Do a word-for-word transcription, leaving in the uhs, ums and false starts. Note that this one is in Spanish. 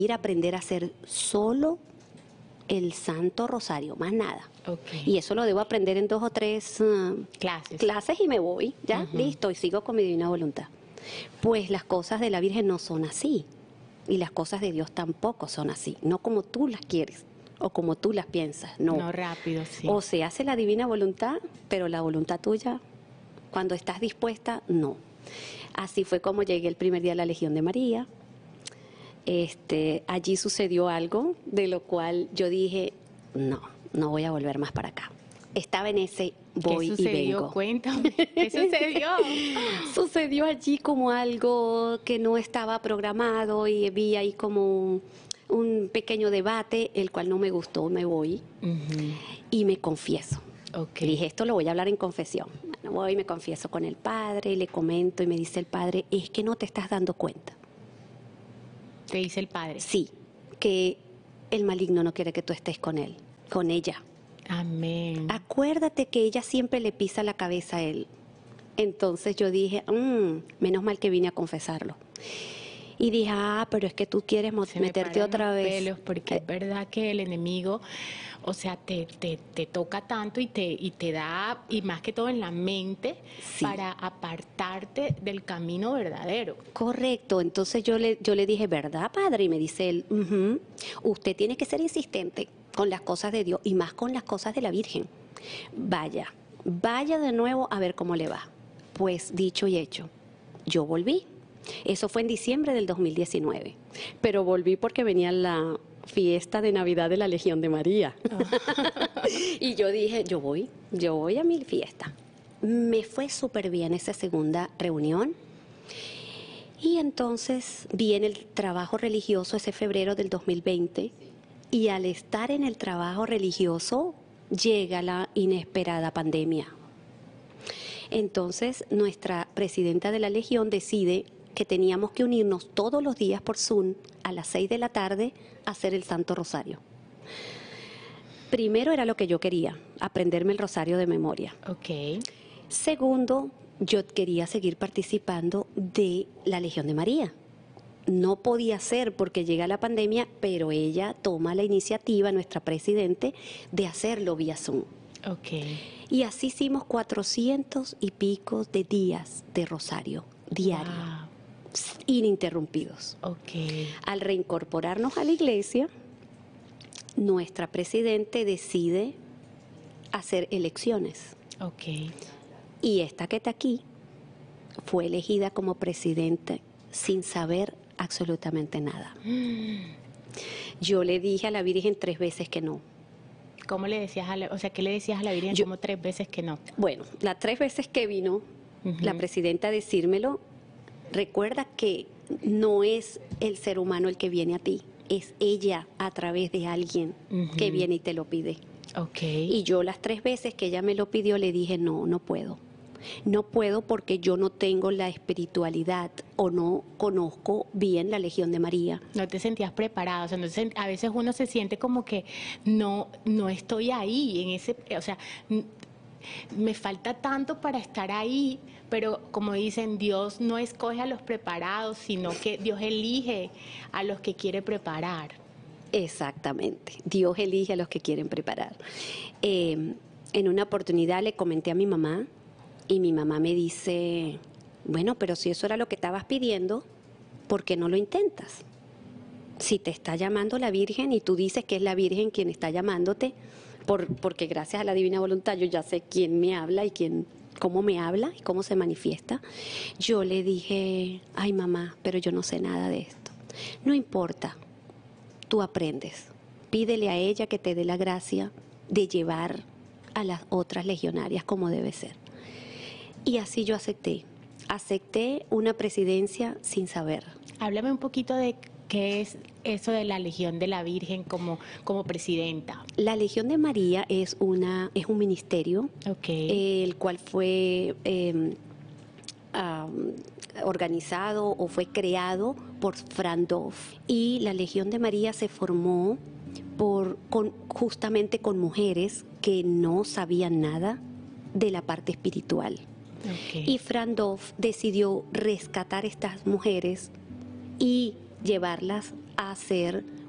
Ir a aprender a hacer solo el Santo Rosario, más nada. Okay. Y eso lo debo aprender en dos o tres uh, clases. clases y me voy, ya, uh-huh. listo, y sigo con mi divina voluntad. Pues las cosas de la Virgen no son así, y las cosas de Dios tampoco son así, no como tú las quieres o como tú las piensas, no. No rápido, sí. O se hace la divina voluntad, pero la voluntad tuya, cuando estás dispuesta, no. Así fue como llegué el primer día a la Legión de María. Este, allí sucedió algo de lo cual yo dije, no, no voy a volver más para acá. Estaba en ese voy ¿Qué sucedió? y vengo. Cuéntame, ¿qué sucedió? Sucedió allí como algo que no estaba programado y vi ahí como un, un pequeño debate, el cual no me gustó, me voy uh-huh. y me confieso. Okay. Dije, esto lo voy a hablar en confesión. Bueno, voy y me confieso con el padre, le comento y me dice el padre, es que no te estás dando cuenta. ¿Te dice el padre? Sí, que el maligno no quiere que tú estés con él, con ella. Amén. Acuérdate que ella siempre le pisa la cabeza a él. Entonces yo dije, mmm, menos mal que vine a confesarlo. Y dije, ah, pero es que tú quieres Se meterte me otra los vez. Pelos porque eh, es verdad que el enemigo, o sea, te, te, te toca tanto y te, y te da, y más que todo en la mente, sí. para apartarte del camino verdadero. Correcto, entonces yo le, yo le dije, ¿verdad, padre? Y me dice él, uh-huh, usted tiene que ser insistente con las cosas de Dios y más con las cosas de la Virgen. Vaya, vaya de nuevo a ver cómo le va. Pues dicho y hecho, yo volví. Eso fue en diciembre del dos mil diecinueve, pero volví porque venía la fiesta de Navidad de la Legión de María. Oh. Y yo dije, yo voy, yo voy a mi fiesta. Me fue súper bien esa segunda reunión. Y entonces vi en el trabajo religioso ese febrero del dos mil veinte y al estar en el trabajo religioso llega la inesperada pandemia. Entonces nuestra presidenta de la Legión decide que teníamos que unirnos todos los días por Zoom a las seis de la tarde a hacer el Santo Rosario. Primero era lo que yo quería, aprenderme el rosario de memoria. Okay. Segundo, yo quería seguir participando de la Legión de María. No podía ser porque llega la pandemia, pero ella toma la iniciativa, nuestra presidente, de hacerlo vía Zoom. Okay. Y así hicimos cuatrocientos y pico de días de rosario diario. Wow. Ininterrumpidos. Okay. Al reincorporarnos a la iglesia, nuestra presidente decide hacer elecciones. Okay. Y esta que está aquí fue elegida como presidente sin saber absolutamente nada. Mm. Yo le dije a la Virgen tres veces que no. ¿Cómo le decías a la, o sea, qué le decías a la Virgen? Yo, como tres veces que no. Bueno, las tres veces que vino uh-huh. la presidenta a decírmelo, recuerda que no es el ser humano el que viene a ti, es ella a través de alguien uh-huh. que viene y te lo pide. Okay. Y yo las tres veces que ella me lo pidió le dije, no, no puedo. No puedo porque yo no tengo la espiritualidad o no conozco bien la Legión de María. No te sentías preparada, o sea, entonces a veces uno se siente como que no, no estoy ahí, en ese, o sea, me falta tanto para estar ahí, pero como dicen, Dios no escoge a los preparados, sino que Dios elige a los que quiere preparar. Exactamente, Dios elige a los que quieren preparar. Eh, en una oportunidad le comenté a mi mamá y mi mamá me dice, bueno, pero si eso era lo que estabas pidiendo, ¿por qué no lo intentas? Si te está llamando la Virgen y tú dices que es la Virgen quien está llamándote, por, porque gracias a la divina voluntad yo ya sé quién me habla y quién, cómo me habla y cómo se manifiesta. Yo le dije, ay mamá, pero yo no sé nada de esto. No importa, tú aprendes. Pídele a ella que te dé la gracia de llevar a las otras legionarias como debe ser. Y así yo acepté. Acepté una presidencia sin saber. Háblame un poquito de qué es eso de la Legión de la Virgen como, como presidenta. La Legión de María es, una, es un ministerio, okay. el cual fue eh, um, organizado o fue creado por Frandolf. Y la Legión de María se formó por, con, justamente con mujeres que no sabían nada de la parte espiritual. Okay. Y Frandolf decidió rescatar estas mujeres y llevarlas a ser